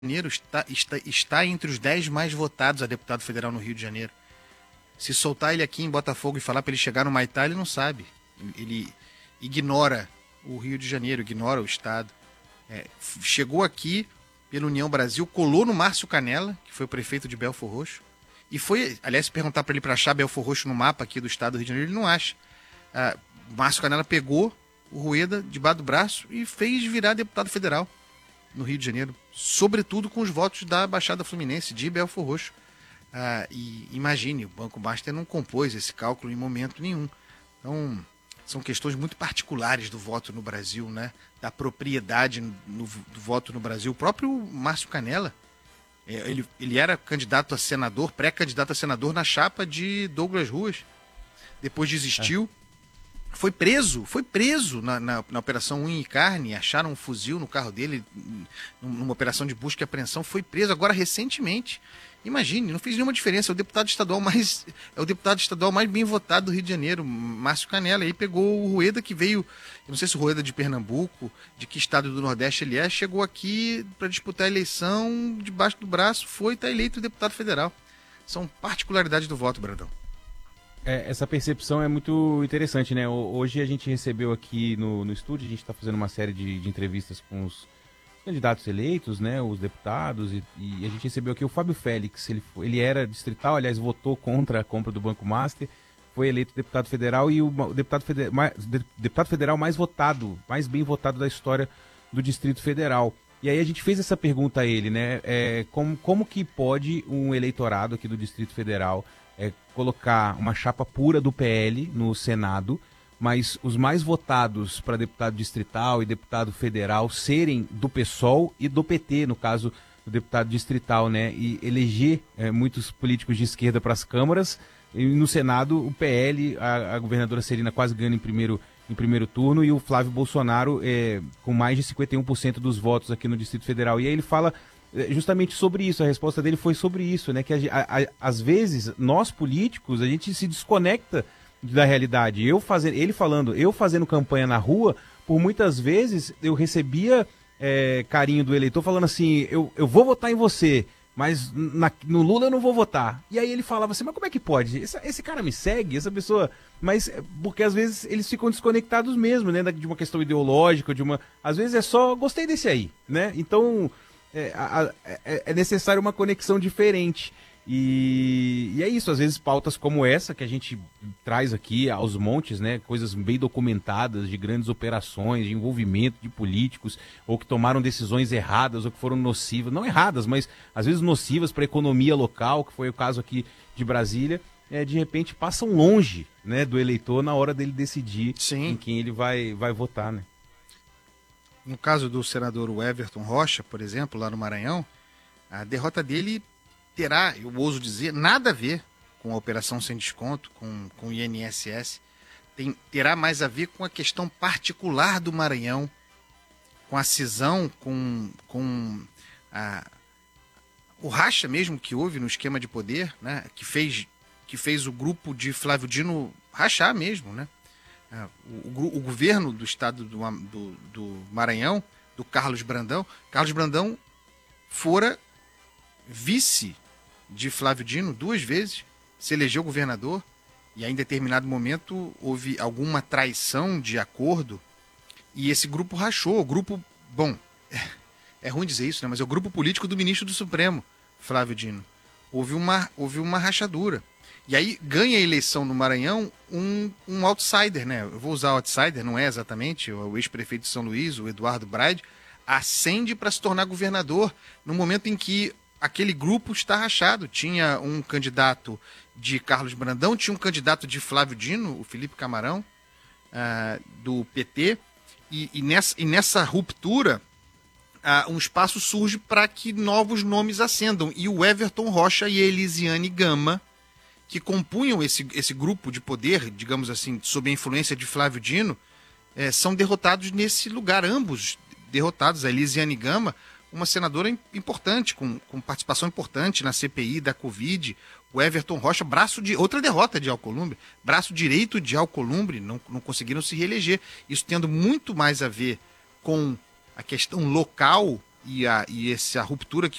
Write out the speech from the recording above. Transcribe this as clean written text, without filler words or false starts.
Janeiro está entre os 10 mais votados a deputado federal no Rio de Janeiro. Se soltar ele aqui em Botafogo e falar para ele chegar no Maitá, ele não sabe. Ele ignora o Rio de Janeiro, ignora o Estado. Chegou aqui pela União Brasil, colou no Márcio Canella, que foi o prefeito de Belfor Roxo, e foi, aliás, se perguntar para ele para achar Belfor Roxo no mapa aqui do Estado do Rio de Janeiro, ele não acha. O Márcio Canella pegou o Rueda debaixo do braço e fez virar deputado federal no Rio de Janeiro, sobretudo com os votos da Baixada Fluminense, de Belfor Roxo. E imagine, o Banco Master não compôs esse cálculo em momento nenhum. Então, são questões muito particulares do voto no Brasil, né? Da propriedade do voto no Brasil. O próprio Márcio Canella, ele era candidato a senador, pré-candidato a senador na chapa de Douglas Ruas. Depois desistiu. Foi preso na Operação Unha e Carne, acharam um fuzil no carro dele, numa operação de busca e apreensão, foi preso agora recentemente. Imagine, não fez nenhuma diferença, é o deputado estadual mais bem votado do Rio de Janeiro, Márcio Canella. Aí pegou o Rueda, que veio, eu não sei se o Rueda é de Pernambuco, de que estado do Nordeste ele é, chegou aqui para disputar a eleição, debaixo do braço, está eleito deputado federal. São particularidades do voto, Brandão. Essa percepção é muito interessante, né? Hoje a gente recebeu aqui no estúdio, a gente está fazendo uma série de entrevistas com os candidatos eleitos, né? Os deputados, e a gente recebeu aqui o Fábio Félix. Ele era distrital, aliás, votou contra a compra do Banco Master, foi eleito deputado federal e o deputado federal mais votado, mais bem votado da história do Distrito Federal. E aí a gente fez essa pergunta a ele, né? Como que pode um eleitorado aqui do Distrito Federal colocar uma chapa pura do PL no Senado, mas os mais votados para deputado distrital e deputado federal serem do PSOL e do PT, no caso do deputado distrital, né? E eleger muitos políticos de esquerda para as câmaras, e no Senado o PL, a governadora Celina quase ganhando em primeiro turno, e o Flávio Bolsonaro com mais de 51% dos votos aqui no Distrito Federal. E aí ele fala justamente sobre isso, a resposta dele foi sobre isso, né? Que às vezes nós políticos, a gente se desconecta da realidade. Eu fazendo campanha na rua, por muitas vezes eu recebia carinho do eleitor falando assim, eu vou votar em você, mas no Lula eu não vou votar. E aí ele falava assim, mas como é que pode? Esse cara me segue, essa pessoa... Mas porque às vezes eles ficam desconectados mesmo, né? De uma questão ideológica, às vezes é só, gostei desse aí, né? Então... É necessário uma conexão diferente. E é isso, às vezes pautas como essa que a gente traz aqui aos montes, né? Coisas bem documentadas de grandes operações, de envolvimento de políticos, ou que tomaram decisões erradas, ou que foram nocivas, não erradas, mas às vezes nocivas para a economia local, que foi o caso aqui de Brasília, de repente passam longe, né, do eleitor na hora dele decidir em quem ele vai votar, né? No caso do senador Everton Rocha, por exemplo, lá no Maranhão, a derrota dele terá, eu ouso dizer, nada a ver com a operação sem desconto, com o INSS. Terá mais a ver com a questão particular do Maranhão, com a cisão, com o racha mesmo que houve no esquema de poder, né, que fez o grupo de Flávio Dino rachar mesmo, né? O governo do estado do Maranhão, do Carlos Brandão fora vice de Flávio Dino 2 vezes, se elegeu governador, e aí, em determinado momento houve alguma traição de acordo e esse grupo rachou. O grupo, bom, é ruim dizer isso, né? Mas é o grupo político do ministro do Supremo, Flávio Dino. Houve uma rachadura. E aí ganha a eleição no Maranhão um outsider, né? Eu vou usar outsider, não é exatamente, o ex-prefeito de São Luís, o Eduardo Braide, ascende para se tornar governador no momento em que aquele grupo está rachado. Tinha um candidato de Carlos Brandão, tinha um candidato de Flávio Dino, o Felipe Camarão, do PT, e nessa ruptura um espaço surge para que novos nomes ascendam. E o Everton Rocha e a Elisiane Gama, que compunham esse grupo de poder, digamos assim, sob a influência de Flávio Dino, são derrotados nesse lugar, ambos derrotados. A Elisiane Gama, uma senadora importante, com participação importante na CPI da Covid. O Everton Rocha, outra derrota de Alcolumbre, braço direito de Alcolumbre, não conseguiram se reeleger. Isso tendo muito mais a ver com a questão local e essa ruptura que